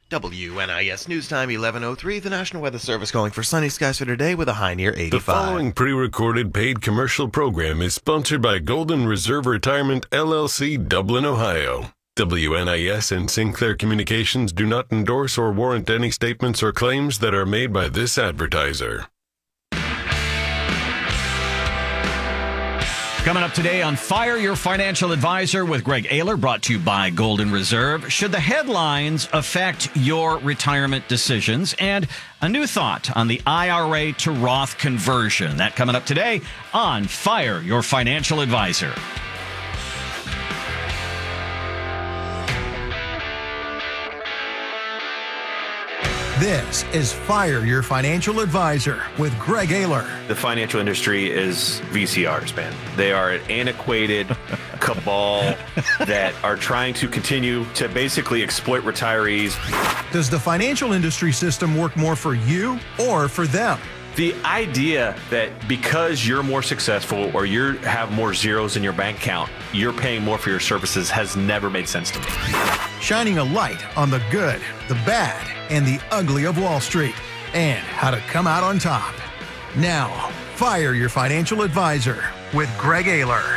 WNIS News Time 11:03. The National Weather Service calling for sunny skies for today with a high near 85. The following pre-recorded paid commercial program is sponsored by Golden Reserve Retirement LLC, Dublin, Ohio. WNIS and Sinclair Communications do not endorse or warrant any statements or claims that are made by this advertiser. Coming up today on Fire Your Financial Advisor with Greg Ayler, brought to you by Golden Reserve. Should the headlines affect your retirement decisions? And a new thought on the IRA to Roth conversion. That coming up today on Fire Your Financial Advisor. This is Fire Your Financial Advisor with Greg Ayler. The financial industry is VCRs, man. They are an antiquated cabal that are trying to continue to basically exploit retirees. Does the financial industry system work more for you or for them? The idea that because you're more successful or you have more zeros in your bank account, you're paying more for your services has never made sense to me. Shining a light on the good, the bad, and the ugly of Wall Street, and how to come out on top. Now, Fire Your Financial Advisor with Greg Ayler.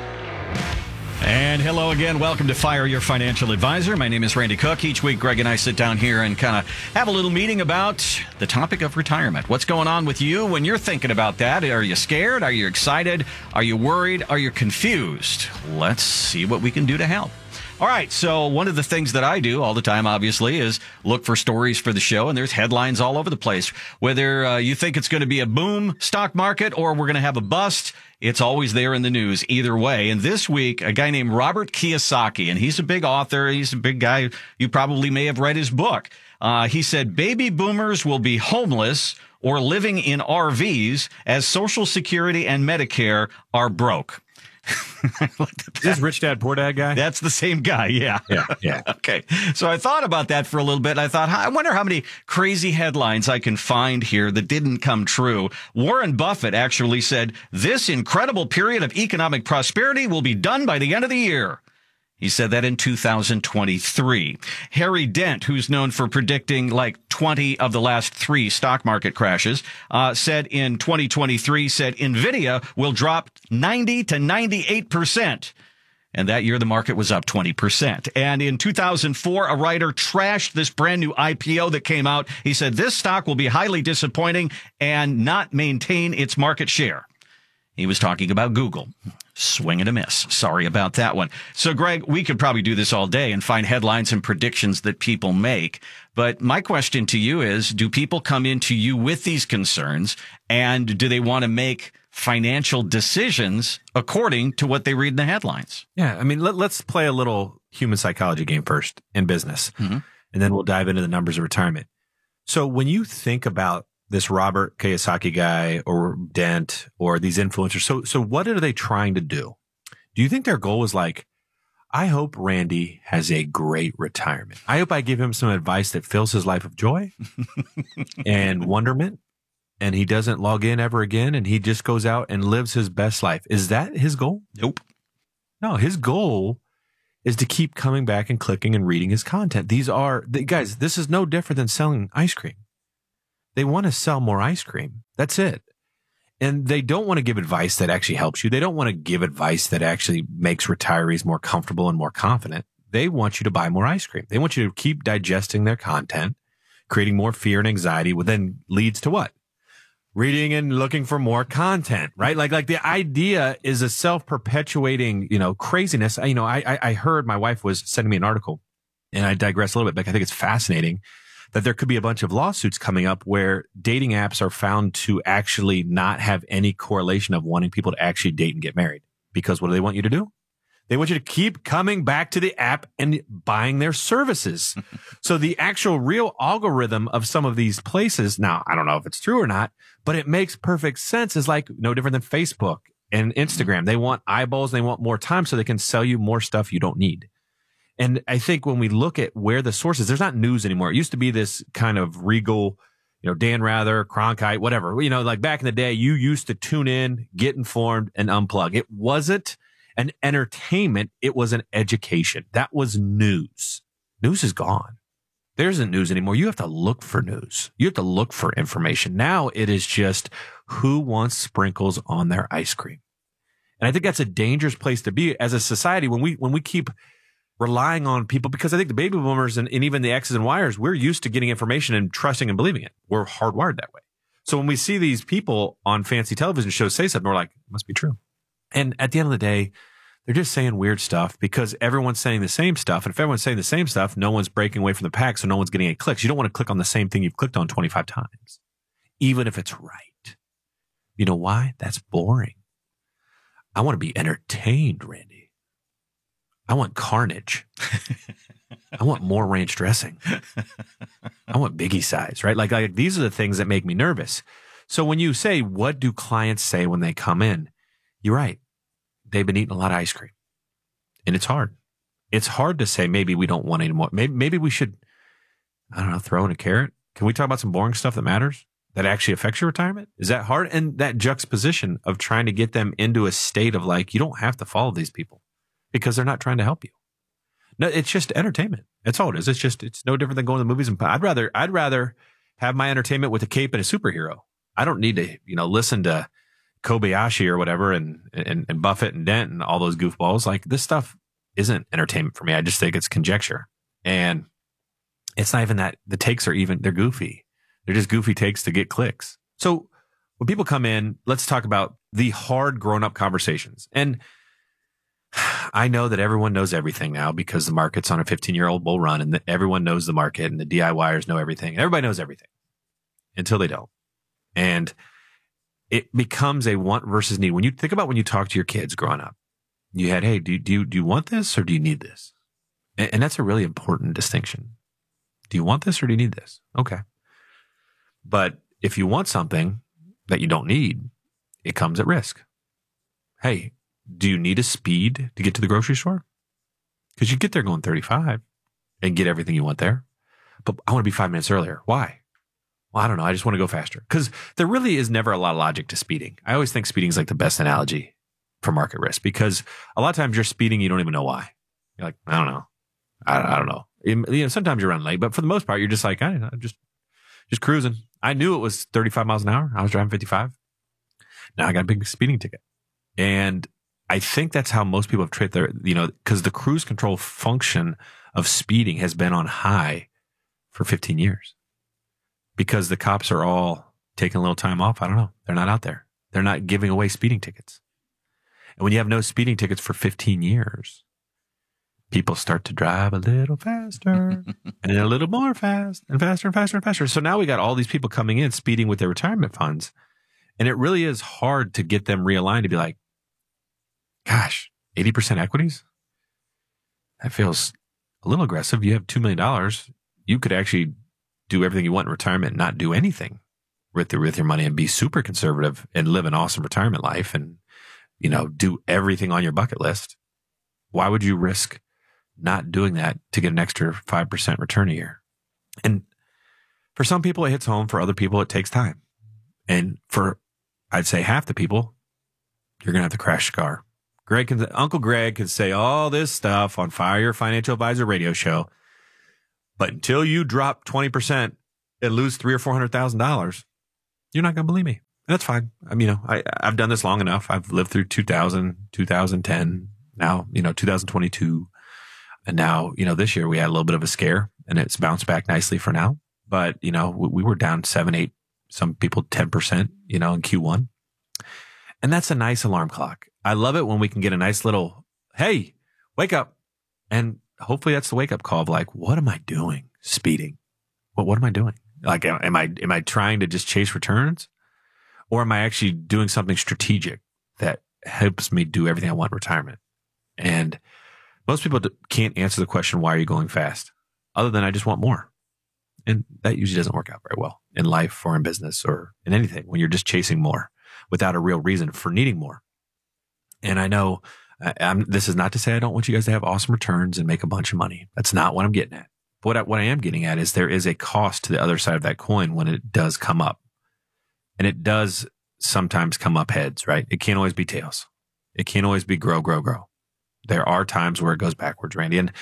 And hello again. Welcome to Fire Your Financial Advisor. My name is Randy Cook. Each week, Greg and I sit down here and kind of have a little meeting about the topic of retirement. What's going on with you when you're thinking about that? Are you scared? Are you excited? Are you worried? Are you confused? Let's see what we can do to help. All right, so one of the things that I do all the time, obviously, is look for stories for the show, and there's headlines all over the place. Whether you think it's going to be a boom stock market or we're going to have a bust, it's always there in the news either way. And this week, a guy named Robert Kiyosaki, and he's a big author. He's a big guy. You probably may have read his book. He said, baby boomers will be homeless or living in RVs as Social Security and Medicare are broke. Is this Rich Dad Poor Dad guy? That's the same guy, yeah. Yeah. Okay, so I thought about that for a little bit. I thought, I wonder how many crazy headlines I can find here that didn't come true. Warren Buffett actually said, this incredible period of economic prosperity will be done by the end of the year. He said that in 2023. Harry Dent, who's known for predicting like 20 of the last 3 stock market crashes, said in 2023, said NVIDIA will drop 90 to 98%. And that year, the market was up 20%. And in 2004, a writer trashed this brand new IPO that came out. He said, this stock will be highly disappointing and not maintain its market share. He was talking about Google. Swing and a miss. Sorry about that one. So, Greg, we could probably do this all day and find headlines and predictions that people make. But my question to you is, do people come into you with these concerns, and do they want to make financial decisions according to what they read in the headlines? Yeah, I mean, let's play a little human psychology game first in business, and then we'll dive into the numbers of retirement. So when you think about this Robert Kiyosaki guy or Dent or these influencers, so what are they trying to do? Do you think their goal is like, I hope Randy has a great retirement. I hope I give him some advice that fills his life of joy and wonderment, and he doesn't log in ever again, and he just goes out and lives his best life. Is that his goal? Nope. No, his goal is to keep coming back and clicking and reading his content. Guys, this is no different than selling ice cream. They want to sell more ice cream. That's it. And they don't want to give advice that actually helps you. They don't want to give advice that actually makes retirees more comfortable and more confident. They want you to buy more ice cream. They want you to keep digesting their content, creating more fear and anxiety, which then leads to what? Reading and looking for more content, right? Like the idea is a self-perpetuating, craziness. I heard my wife was sending me an article, and I digress a little bit, but I think it's fascinating that there could be a bunch of lawsuits coming up where dating apps are found to actually not have any correlation of wanting people to actually date and get married. Because what do they want you to do? They want you to keep coming back to the app and buying their services. So the actual real algorithm of some of these places, now, I don't know if it's true or not, but it makes perfect sense. Is like no different than Facebook and Instagram. They want eyeballs. They want more time so they can sell you more stuff you don't need. And I think when we look at where the source is, there's not news anymore. It used to be this kind of regal, Dan Rather, Cronkite, whatever. Like back in the day, you used to tune in, get informed, and unplug. It wasn't an entertainment. It was an education. That was news. News is gone. There isn't news anymore. You have to look for news. You have to look for information. Now it is just who wants sprinkles on their ice cream. And I think that's a dangerous place to be as a society when we keep relying on people, because I think the baby boomers and even the X's and Y's, we're used to getting information and trusting and believing it. We're hardwired that way. So when we see these people on fancy television shows say something, we're like, it must be true. And at the end of the day, they're just saying weird stuff because everyone's saying the same stuff. And if everyone's saying the same stuff, no one's breaking away from the pack, so no one's getting any clicks. You don't want to click on the same thing you've clicked on 25 times, even if it's right. You know why? That's boring. I want to be entertained, Randy. I want carnage. I want more ranch dressing. I want Biggie size, right? Like these are the things that make me nervous. So when you say, what do clients say when they come in? You're right. They've been eating a lot of ice cream, and it's hard. It's hard to say, maybe we don't want any more. Maybe we should, I don't know, throw in a carrot. Can we talk about some boring stuff that matters, that actually affects your retirement? Is that hard? And that juxtaposition of trying to get them into a state of like, you don't have to follow these people because they're not trying to help you. No, it's just entertainment. That's all it is. It's no different than going to the movies. And I'd rather have my entertainment with a cape and a superhero. I don't need to, listen to Kobayashi or whatever and Buffett and Dent and all those goofballs. Like, this stuff isn't entertainment for me. I just think it's conjecture. And it's not even that the takes they're goofy. They're just goofy takes to get clicks. So when people come in, let's talk about the hard grown up conversations. And I know that everyone knows everything now because the market's on a 15-year-old bull run, and everyone knows the market, and the DIYers know everything. Everybody knows everything until they don't. And it becomes a want versus need. When you think about when you talk to your kids growing up, you had, hey, do you want this or do you need this? And that's a really important distinction. Do you want this or do you need this? Okay. But if you want something that you don't need, it comes at risk. Hey, do you need a speed to get to the grocery store? Because you get there going 35 and get everything you want there. But I want to be 5 minutes earlier. Why? Well, I don't know. I just want to go faster. Because there really is never a lot of logic to speeding. I always think speeding is like the best analogy for market risk, because a lot of times you're speeding, you don't even know why. You're like, I don't know. I don't know. Sometimes you run late, but for the most part, you're just like, I don't know, just cruising. I knew it was 35 miles an hour. I was driving 55. Now I got a big speeding ticket. And I think that's how most people have treated their, because the cruise control function of speeding has been on high for 15 years. Because the cops are all taking a little time off. I don't know. They're not out there. They're not giving away speeding tickets. And when you have no speeding tickets for 15 years, people start to drive a little faster and a little more fast and faster and faster and faster. So now we got all these people coming in speeding with their retirement funds. And it really is hard to get them realigned to be like, gosh, 80% equities? That feels a little aggressive. You have $2 million. You could actually do everything you want in retirement and not do anything with your money and be super conservative and live an awesome retirement life and, do everything on your bucket list. Why would you risk not doing that to get an extra 5% return a year? And for some people, it hits home. For other people, it takes time. And for, I'd say, half the people, you're going to have to crash the car. Uncle Greg can say all this stuff on Fire Your Financial Advisor radio show. But until you drop 20% and lose $300,000 or $400,000, you're not going to believe me. And that's fine. I've done this long enough. I've lived through 2000, 2010, now, 2022. And now, this year we had a little bit of a scare and it's bounced back nicely for now. But, we were down 7, 8, some people 10%, in Q1. And that's a nice alarm clock. I love it when we can get a nice little, hey, wake up. And hopefully that's the wake up call of like, what am I doing? Speeding. What am I doing? Like, am I trying to just chase returns, or am I actually doing something strategic that helps me do everything I want in retirement? And most people can't answer the question, why are you going fast? Other than I just want more. And that usually doesn't work out very well in life or in business or in anything when you're just chasing more without a real reason for needing more. And I know this is not to say I don't want you guys to have awesome returns and make a bunch of money. That's not what I'm getting at. But what I am getting at is there is a cost to the other side of that coin when it does come up. And it does sometimes come up heads, right? It can't always be tails. It can't always be grow, grow, grow. There are times where it goes backwards, Randy. And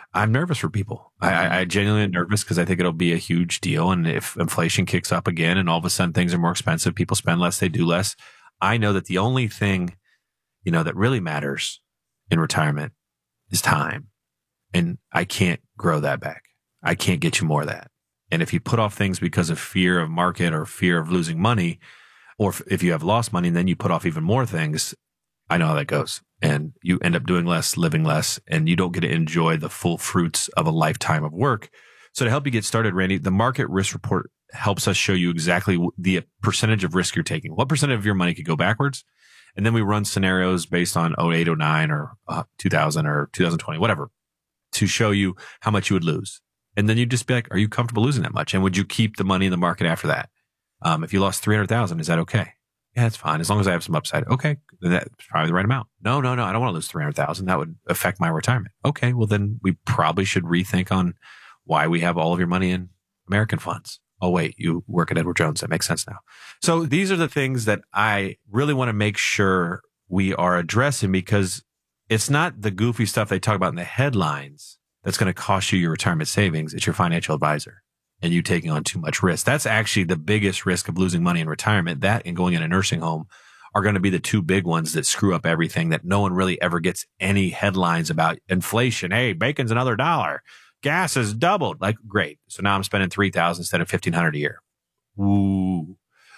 I'm nervous for people. I genuinely am nervous because I think it'll be a huge deal. And if inflation kicks up again and all of a sudden things are more expensive, people spend less, they do less. I know that the only thing, that really matters in retirement is time. And I can't grow that back. I can't get you more of that. And if you put off things because of fear of market or fear of losing money, or if you have lost money and then you put off even more things, I know how that goes. And you end up doing less, living less, and you don't get to enjoy the full fruits of a lifetime of work. So to help you get started, Randy, the market risk report helps us show you exactly the percentage of risk you're taking. What percent of your money could go backwards? And then we run scenarios based on 08, 09, or 2000 or 2020, whatever, to show you how much you would lose. And then you'd just be like, are you comfortable losing that much? And would you keep the money in the market after that? If you lost 300,000, is that okay? Yeah, that's fine. As long as I have some upside. Okay. Then that's probably the right amount. No. I don't want to lose 300,000. That would affect my retirement. Okay. Well, then we probably should rethink on why we have all of your money in American funds. Oh, wait, you work at Edward Jones. That makes sense now. So these are the things that I really want to make sure we are addressing, because it's not the goofy stuff they talk about in the headlines that's going to cost you your retirement savings. It's your financial advisor and you taking on too much risk. That's actually the biggest risk of losing money in retirement. That and going in a nursing home are going to be the two big ones that screw up everything, that no one really ever gets any headlines about. Inflation. Hey, bacon's another $1. Gas has doubled. Like, great. So now I'm spending $3,000 instead of $1,500 a year. Ooh.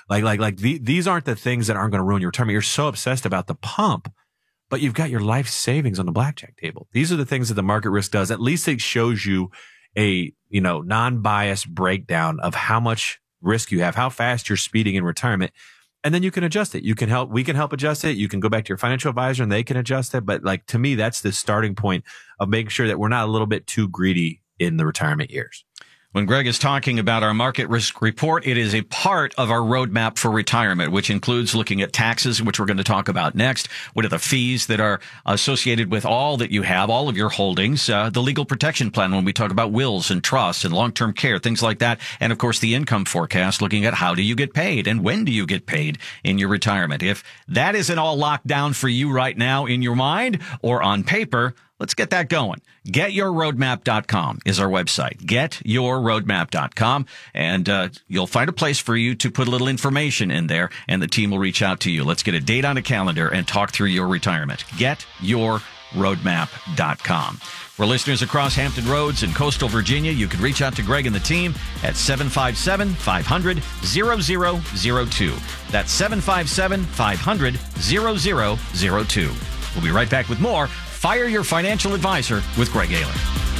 These aren't the things that aren't going to ruin your retirement. You're so obsessed about the pump, but you've got your life savings on the blackjack table. These are the things that the market risk does. At least it shows you a, non-biased breakdown of how much risk you have, how fast you're speeding in retirement. And then you can adjust it. We can help adjust it. You can go back to your financial advisor and they can adjust it. But to me, that's the starting point of making sure that we're not a little bit too greedy in the retirement years. When Greg is talking about our market risk report, it is a part of our roadmap for retirement, which includes looking at taxes, which we're going to talk about next. What are the fees that are associated with all that you have, all of your holdings, the legal protection plan when we talk about wills and trusts and long-term care, things like that. And of course, the income forecast, looking at how do you get paid and when do you get paid in your retirement. If that isn't all locked down for you right now in your mind or on paper, let's get that going. GetYourRoadmap.com is our website. GetYourRoadmap.com. And you'll find a place for you to put a little information in there, and the team will reach out to you. Let's get a date on a calendar and talk through your retirement. GetYourRoadmap.com. For listeners across Hampton Roads and coastal Virginia, you can reach out to Greg and the team at 757-500-0002. That's 757-500-0002. We'll be right back with more Fire Your Financial Advisor with Greg Ayler.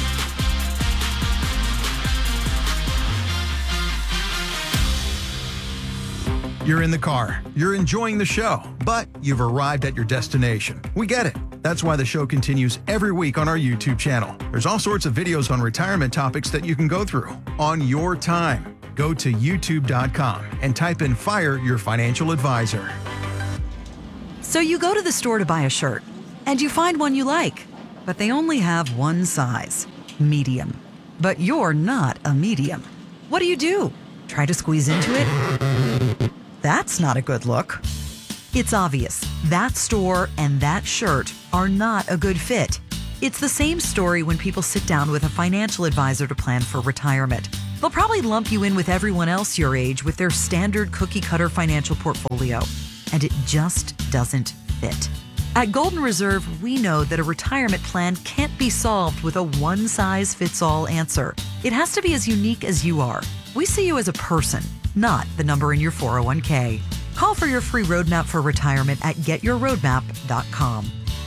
You're in the car, you're enjoying the show, but you've arrived at your destination. We get it. That's why the show continues every week on our YouTube channel. There's all sorts of videos on retirement topics that you can go through on your time. Go to youtube.com and type in Fire Your Financial Advisor. So you go to the store to buy a shirt, and you find one you like, but they only have one size, medium. But you're not a medium. What do? Try to squeeze into it? That's not a good look. It's obvious. That store and that shirt are not a good fit. It's the same story when people sit down with a financial advisor to plan for retirement. They'll probably lump you in with everyone else your age with their standard cookie-cutter financial portfolio, and it just doesn't fit. At Golden Reserve, we know that a retirement plan can't be solved with a one-size-fits-all answer. It has to be as unique as you are. We see you as a person, not the number in your 401k. Call for your free roadmap for retirement at getyourroadmap.com.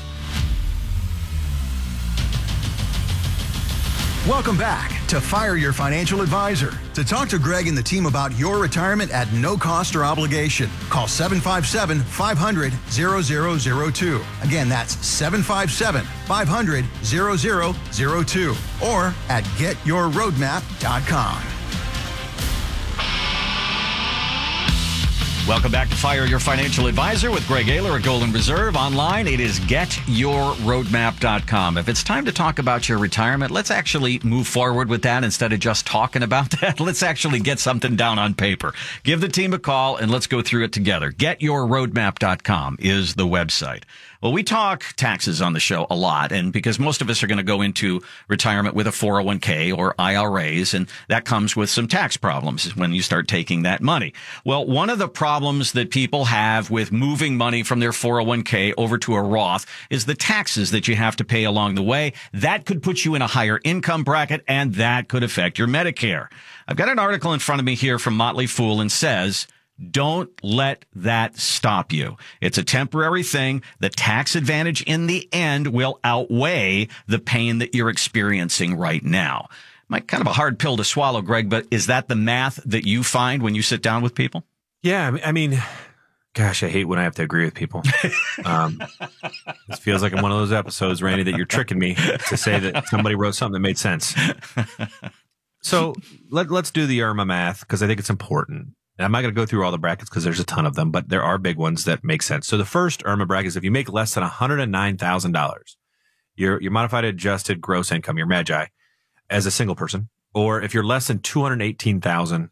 Welcome back to Fire Your Financial Advisor. To talk to Greg and the team about your retirement at no cost or obligation, call 757-500-0002. Again, that's 757-500-0002 or at getyourroadmap.com. Welcome back to Fire Your Financial Advisor with Greg Ayler at Golden Reserve. Online, it is getyourroadmap.com. If it's time to talk about your retirement, let's actually move forward with that instead of just talking about that. Let's actually get something down on paper. Give the team a call and let's go through it together. Getyourroadmap.com is the website. Well, we talk taxes on the show a lot, and because most of us are going to go into retirement with a 401k or IRAs, and that comes with some tax problems when you start taking that money. Well, one of the problems that people have with moving money from their 401k over to a Roth is the taxes that you have to pay along the way. That could put you in a higher income bracket, and that could affect your Medicare. I've got an article in front of me here from Motley Fool, and says, don't let that stop you. It's a temporary thing. The tax advantage in the end will outweigh the pain that you're experiencing right now. Kind of a hard pill to swallow, Greg, but is that the math that you find when you sit down with people? Yeah, I mean, gosh, I hate when I have to agree with people. This feels like I'm one of those episodes, Randy, that you're tricking me to say that somebody wrote something that made sense. So let's do the IRMA math, because I think it's important. And I'm not going to go through all the brackets because there's a ton of them, but there are big ones that make sense. So the first IRMA bracket is if you make less than $109,000, your modified adjusted gross income, your MAGI, as a single person, or if you're less than $218,000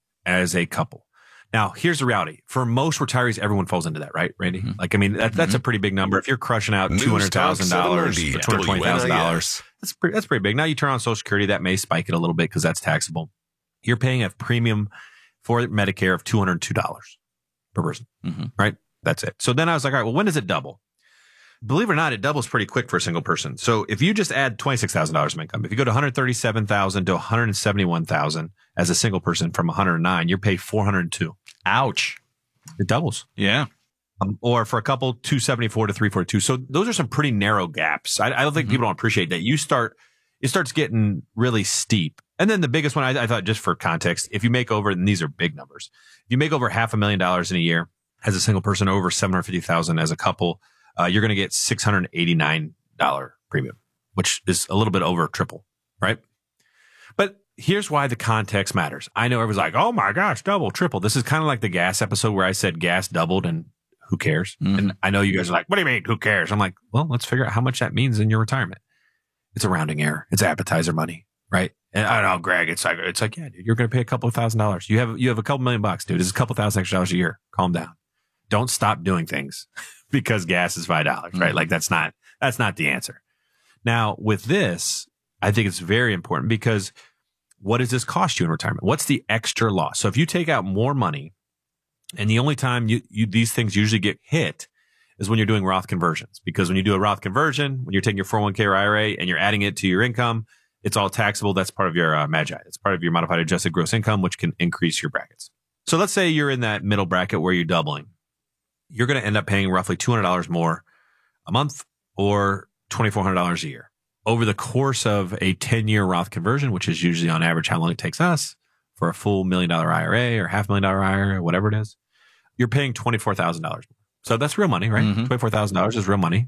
as a couple. Now, here's the reality. For most retirees, everyone falls into that, right, Randy? Mm-hmm. Like, I mean, that's a pretty big number. If you're crushing out $200,000 or $220,000, that's pretty big. Now you turn on Social Security, that may spike it a little bit because that's taxable. You're paying a premium for Medicare of $202 per person, right? That's it. So then I was like, all right, well, when does it double? Believe it or not, it doubles pretty quick for a single person. So if you just add $26,000 of income, if you go to $137,000 to $171,000 as a single person from $109, you're paid $402. Ouch. It doubles. Yeah. Or for a couple, $274 to $342. So those are some pretty narrow gaps. I don't think people don't appreciate that. It starts getting really steep. And then the biggest one, I thought, just for context, if you make over, and these are big numbers, if you make over $500,000 in a year as a single person, over $750,000 as a couple, you're going to get $689 premium, which is a little bit over triple, right? But here's why the context matters. I know everyone's like, oh my gosh, double, triple. This is kind of like the gas episode where I said gas doubled and who cares? And I know you guys are like, what do you mean, who cares? I'm like, well, let's figure out how much that means in your retirement. It's a rounding error. It's appetizer money, right? And I don't know, Greg, it's like, yeah, dude, you're going to pay a couple of $1,000s. You have a couple $1,000,000, dude. It's a couple $1,000 extra a year. Calm down. Don't stop doing things because gas is $5, right? Like that's not the answer. Now with this, I think it's very important because what does this cost you in retirement? What's the extra loss? So if you take out more money, and the only time these things usually get hit is when you're doing Roth conversions, because when you do a Roth conversion, when you're taking your 401k or IRA and you're adding it to your income, it's all taxable. That's part of your MAGI. It's part of your modified adjusted gross income, which can increase your brackets. So let's say you're in that middle bracket where you're doubling. You're going to end up paying roughly $200 more a month or $2,400 a year. Over the course of a 10-year Roth conversion, which is usually on average how long it takes us for a full $1 million IRA or $500,000 IRA, whatever it is, you're paying $24,000 more. So that's real money, right? $24,000 is real money.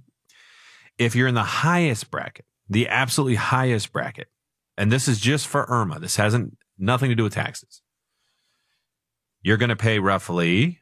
If you're in the highest bracket, the absolutely highest bracket, and this is just for IRMA, this hasn't nothing to do with taxes, you're going to pay roughly,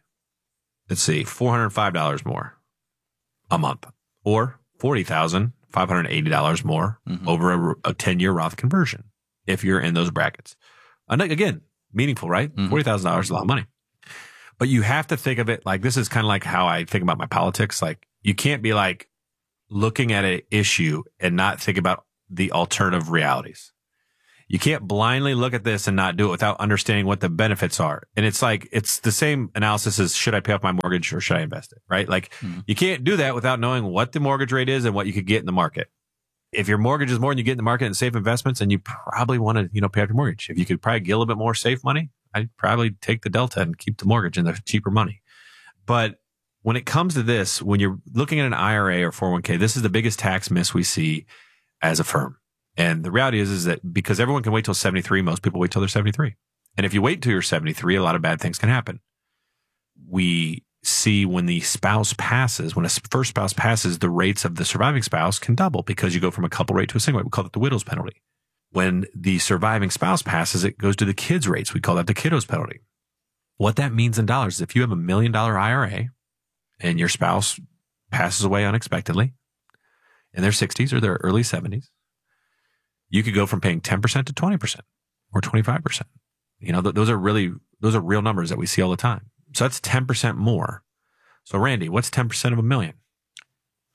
$405 more a month, or $40,580 more over a 10-year Roth conversion if you're in those brackets. And again, meaningful, right? $40,000 is a lot of money. But you have to think of it like, this is kind of like how I think about my politics. Like, you can't be like looking at an issue and not think about the alternative realities. You can't blindly look at this and not do it without understanding what the benefits are. And it's like, it's the same analysis as, should I pay off my mortgage or should I invest it? Right? Like, you can't do that without knowing what the mortgage rate is and what you could get in the market. If your mortgage is more than you get in the market in safe investments, then you probably want to, pay off your mortgage. If you could probably get a little bit more safe money, I'd probably take the delta and keep the mortgage and the cheaper money. But when it comes to this, when you're looking at an IRA or 401k, this is the biggest tax miss we see as a firm. And the reality is that because everyone can wait till 73, most people wait till they're 73. And if you wait till you're 73, a lot of bad things can happen. We see when the spouse passes, when a first spouse passes, the rates of the surviving spouse can double because you go from a couple rate to a single rate. We call it the widow's penalty. When the surviving spouse passes, it goes to the kids' rates. We call that the kiddo's penalty. What that means in dollars is if you have $1 million IRA and your spouse passes away unexpectedly in their 60s or their early 70s, you could go from paying 10% to 20% or 25%. Those are real numbers that we see all the time. So that's 10% more. So Randy, what's 10% of $1 million?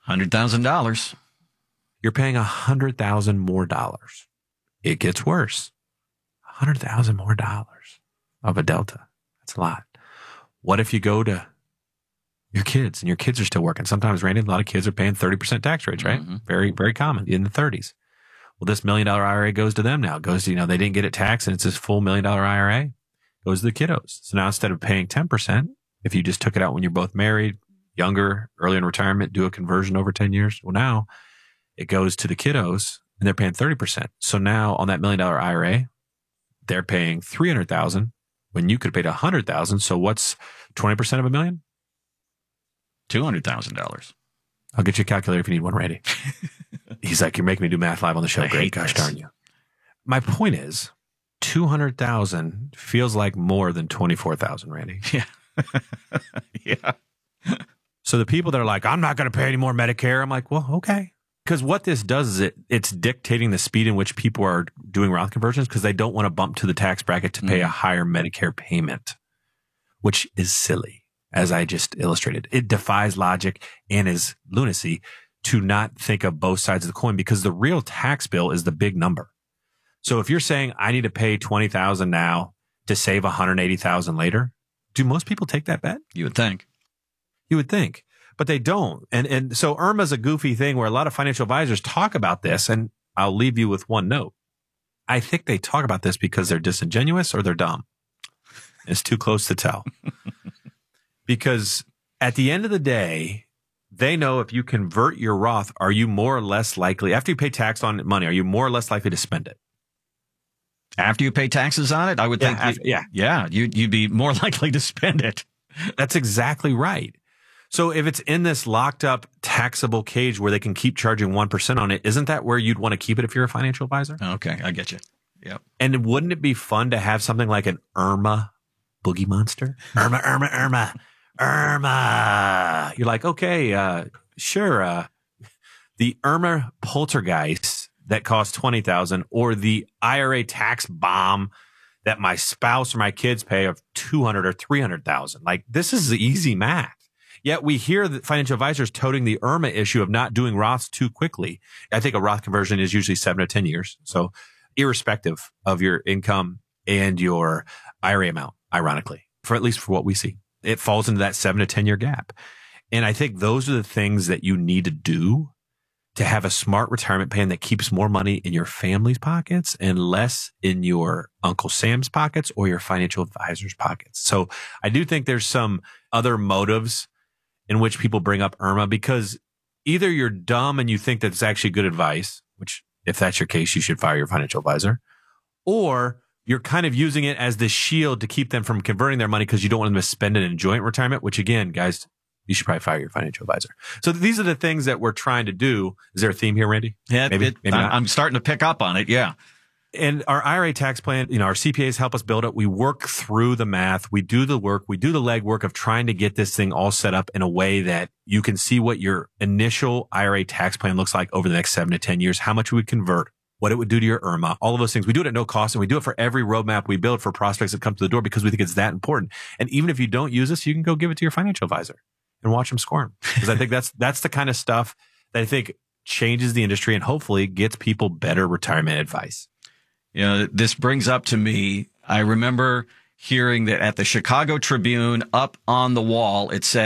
$100,000. You're paying $100,000 more dollars. It gets worse. $100,000 more dollars of a delta. That's a lot. What if you go to your kids and your kids are still working? Sometimes, Randy, a lot of kids are paying 30% tax rates, right? Mm-hmm. Very, very common in the 30s. Well, this $1 million IRA goes to them now. It goes to, they didn't get it taxed and it's this full $1 million IRA. It goes to the kiddos. So now instead of paying 10%, if you just took it out when you're both married, younger, early in retirement, do a conversion over 10 years. Well, now it goes to the kiddos and they're paying 30%. So now on that $1 million IRA, they're paying $300,000 when you could have paid $100,000. So what's 20% of $1 million? $200,000. I'll get you a calculator if you need one, Randy. He's like, you're making me do math live on the show. I Great. hate Gosh this. darn you. My point is, 200,000 feels like more than 24,000, Randy. Yeah. Yeah. So the people that are like, I'm not going to pay any more Medicare. I'm like, well, okay. Because what this does is it's dictating the speed in which people are doing Roth conversions because they don't want to bump to the tax bracket to pay a higher Medicare payment, which is silly, as I just illustrated. It defies logic and is lunacy to not think of both sides of the coin because the real tax bill is the big number. So if you're saying I need to pay $20,000 now to save $180,000 later, do most people take that bet? You would think. You would think, but they don't. And so IRMA's a goofy thing where a lot of financial advisors talk about this. And I'll leave you with one note. I think they talk about this because they're disingenuous or they're dumb. It's too close to tell. Because at the end of the day, they know if you convert your Roth, are you more or less likely, after you pay tax on money, are you more or less likely to spend it? After you pay taxes on it, I would think. You'd be more likely to spend it. That's exactly right. So if it's in this locked up taxable cage where they can keep charging 1% on it, isn't that where you'd want to keep it if you're a financial advisor? Okay, I get you. Yep. And wouldn't it be fun to have something like an IRMA boogie monster? IRMA. You're like, okay, sure. The IRMA poltergeist that costs $20,000 or the IRA tax bomb that my spouse or my kids pay of $200,000 or $300,000. Like, this is the easy math. Yet we hear that financial advisors toting the IRMA issue of not doing Roths too quickly. I think a Roth conversion is usually 7 to 10 years. So irrespective of your income and your IRA amount, ironically, for at least for what we see, it falls into that 7 to 10 year gap. And I think those are the things that you need to do to have a smart retirement plan that keeps more money in your family's pockets and less in your Uncle Sam's pockets or your financial advisor's pockets. So I do think there's some other motives in which people bring up IRMA because either you're dumb and you think that's actually good advice, which if that's your case, you should fire your financial advisor, or you're kind of using it as the shield to keep them from converting their money because you don't want them to spend it in joint retirement, which again, guys, you should probably fire your financial advisor. So these are the things that we're trying to do. Is there a theme here, Randy? Yeah, maybe not. I'm starting to pick up on it. Yeah. And our IRA tax plan, our CPAs help us build it. We work through the math. We do the work. We do the legwork of trying to get this thing all set up in a way that you can see what your initial IRA tax plan looks like over the next 7 to 10 years, how much we would convert, what it would do to your IRMA, all of those things. We do it at no cost, and we do it for every roadmap we build for prospects that come to the door because we think it's that important. And even if you don't use this, you can go give it to your financial advisor and watch them squirm. Because I think that's the kind of stuff that I think changes the industry and hopefully gets people better retirement advice. This brings up to me, I remember hearing that at the Chicago Tribune up on the wall, it said,